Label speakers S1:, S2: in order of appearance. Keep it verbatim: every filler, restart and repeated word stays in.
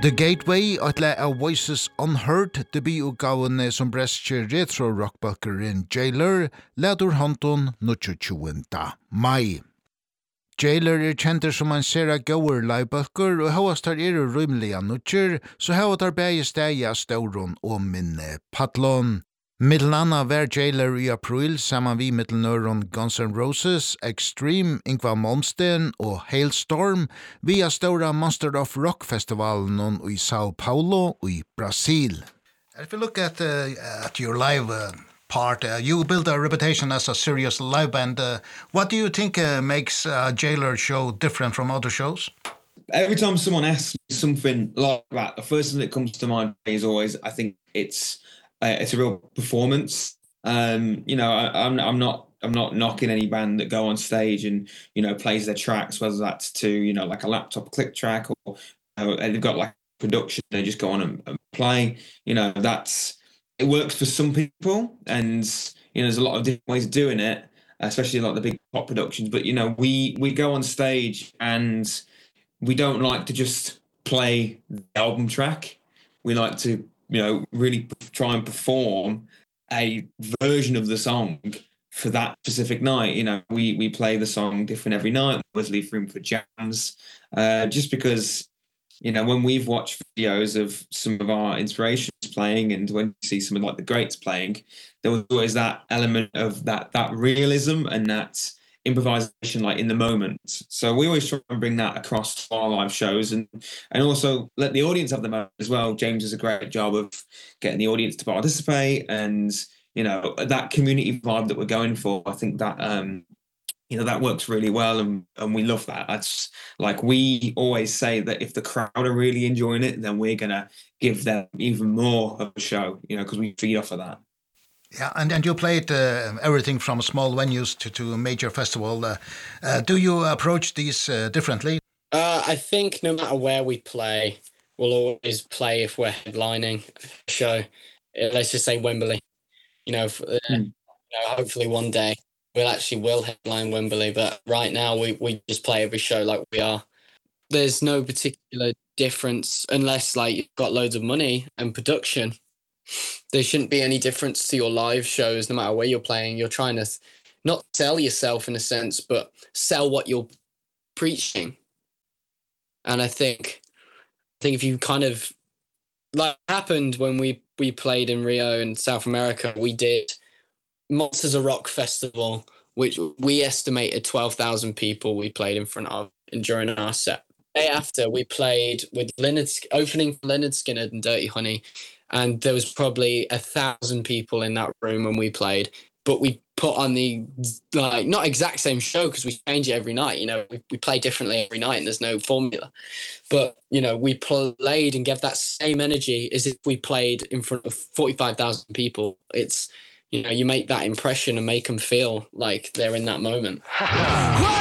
S1: The Gateway, at le av Voices Unheard, debututgavene som brestske retro-rockbøkeren Jailer, leder hånden tjuende mai. Jailer er kjenter som en sera gauer livebøker, og havast her er rymlige nutjer, så hava der begge steg av stauron og minne patlon. Middelanna var Jailer i april saman vi middelnøron Guns N' Roses, Extreme, Ingvar Malmsteen og Hailstorm via stora Monster of Rock festivalen i Sao Paulo i Brasil. If you look at uh, at your live uh, part, uh, you build a reputation as a serious live band. Uh, what do you think uh, makes a Jailer show different from other shows?
S2: Every time someone asks me something like that, the first thing that comes to mind is always, I think it's Uh, it's a real performance. Um, you know, I, I'm I'm not I'm not knocking any band that go on stage and you know plays their tracks, whether that's to you know like a laptop click track or uh, they've got like production, they just go on and, and play. You know, that's it works for some people, and you know there's a lot of different ways of doing it, especially like the big pop productions. But you know, we we go on stage and we don't like to just play the album track. We like to you know, really try and perform a version of the song for that specific night. You know, we we play the song different every night. We always leave room for jams, uh, just because, you know, when we've watched videos of some of our inspirations playing and when you see some of like the greats playing, there was always that element of that that realism and that improvisation like in the moment. So we always try and bring that across our live shows and and also let the audience have the moment as well. James does a great job of getting the audience to participate and you know that community vibe that we're going for. I think that um you know that works really well and and we love that. That's like we always say that if the crowd are really enjoying it, then we're going to give them even more of a show, you know, because we feed off of that.
S1: Yeah, and, and you played uh, everything from small venues to, to a major festival. Uh, uh, do you approach these uh, differently?
S3: Uh, I think no matter where we play, we'll always play if we're headlining a show. Uh, let's just say Wembley. You know, uh, mm. you know, hopefully one day we'll actually will headline Wembley. But right now we, we just play every show like we are. There's no particular difference unless like you've got loads of money and production. There shouldn't be any difference to your live shows, no matter where you're playing. You're trying to not sell yourself in a sense, but sell what you're preaching. And I think, I think if you kind of, like happened when we, we played in Rio in South America, we did Monsters of Rock Festival, which we estimated twelve thousand people we played in front of and during our set. The day after, we played with Leonard, opening for Leonard Skinner and Dirty Honey. And there was probably a thousand people in that room when we played, but we put on the, like, not exact same show because we change it every night. You know, we, we play differently every night and there's no formula. But, you know, we played and gave that same energy as if we played in front of forty-five thousand people. It's, you know, you make that impression and make them feel like they're in that moment.